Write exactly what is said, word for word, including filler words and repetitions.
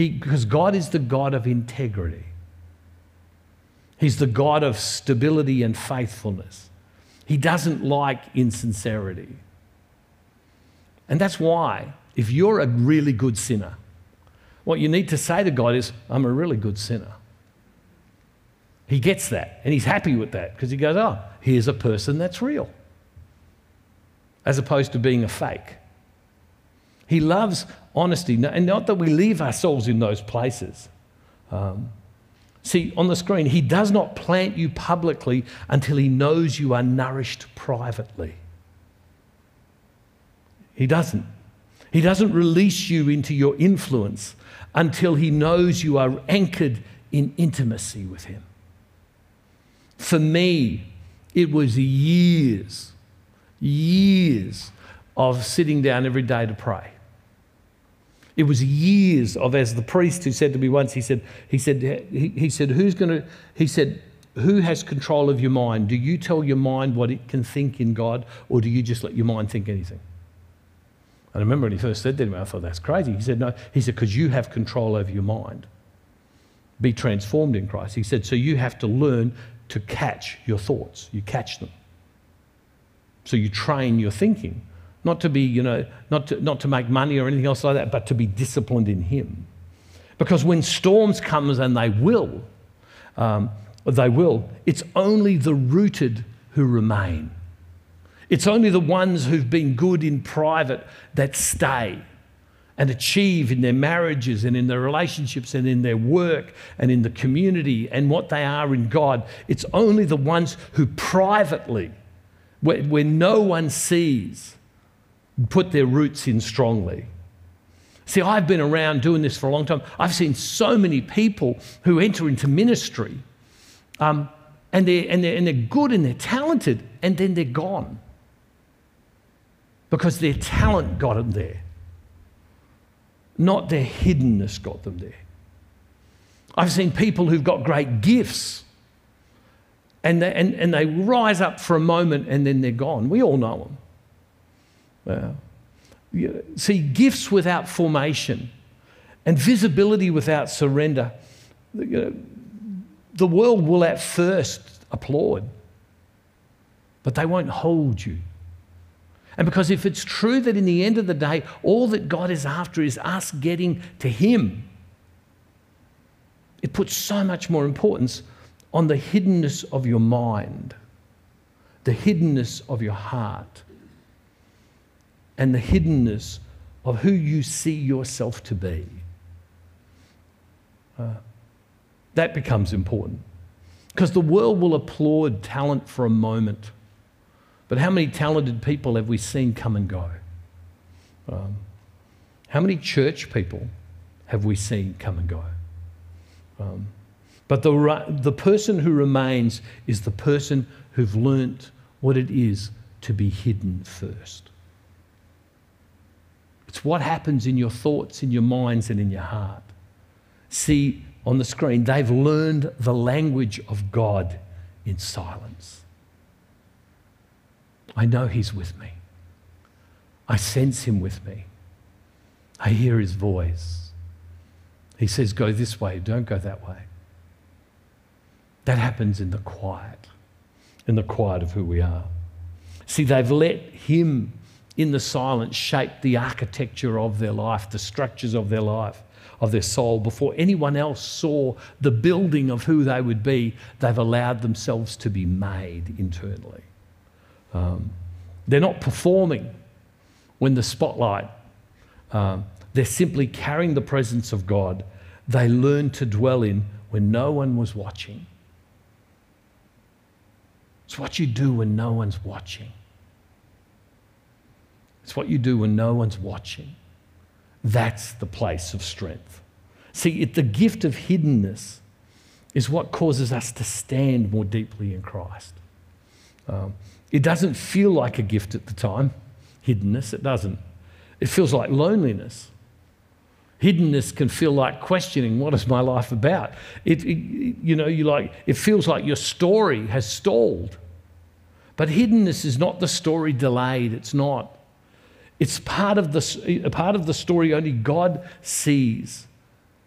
He, because God is the God of integrity. He's the God of stability and faithfulness. He doesn't like insincerity. And that's why, if you're a really good sinner, what you need to say to God is, I'm a really good sinner. He gets that, and he's happy with that, because he goes, oh, here's a person that's real, as opposed to being a fake. He loves honesty, and not that we leave ourselves in those places. Um, see, on the screen, he does not plant you publicly until he knows you are nourished privately. He doesn't. He doesn't release you into your influence until he knows you are anchored in intimacy with him. For me, it was years, years of sitting down every day to pray. It was years of, as the priest who said to me once, he said, he said, he, he said, who's going to, he said, who has control of your mind? Do you tell your mind what it can think in God, or do you just let your mind think anything? And I remember when he first said that to me, I thought, that's crazy. He said, no, he said, because you have control over your mind. Be transformed in Christ. He said, so you have to learn to catch your thoughts. You catch them. So you train your thinking. Not to be, you know, not to, not to make money or anything else like that, but to be disciplined in him. Because when storms come, and they will, um, they will, it's only the rooted who remain. It's only the ones who've been good in private that stay and achieve in their marriages and in their relationships and in their work and in the community and what they are in God. It's only the ones who privately, where, where no one sees, put their roots in strongly. See, I've been around doing this for a long time. I've seen so many people who enter into ministry um, and, they're, and, they're, and they're good and they're talented, and then they're gone because their talent got them there, not their hiddenness got them there. I've seen people who've got great gifts and they, and, and they rise up for a moment and then they're gone. We all know them. Well, you see, gifts without formation and visibility without surrender, you know, the world will at first applaud, but they won't hold you. And because if it's true that in the end of the day, all that God is after is us getting to him, it puts so much more importance on the hiddenness of your mind, the hiddenness of your heart, and the hiddenness of who you see yourself to be. Uh, that becomes important. Because the world will applaud talent for a moment. But how many talented people have we seen come and go? Um, how many church people have we seen come and go? Um, but the, the person who remains is the person who've learnt what it is to be hidden first. It's what happens in your thoughts, in your minds, and in your heart. See on the screen, they've learned the language of God in silence. I know he's with me. I sense him with me. I hear his voice. He says, go this way, don't go that way. That happens in the quiet, in the quiet of who we are. See, they've let him in the silence shape the architecture of their life, the structures of their life, of their soul. Before anyone else saw the building of who they would be, they've allowed themselves to be made internally. Um, they're not performing when the spotlight, um, they're simply carrying the presence of God. They learned to dwell in when no one was watching. It's what you do when no one's watching. It's what you do when no one's watching. That's the place of strength. See, it, the gift of hiddenness is what causes us to stand more deeply in Christ. Um, it doesn't feel like a gift at the time, hiddenness, it doesn't. It feels like loneliness. Hiddenness can feel like questioning, what is my life about? It, it, you know, you like, it feels like your story has stalled. But hiddenness is not the story delayed, it's not. It's part of the, part of the story only God sees.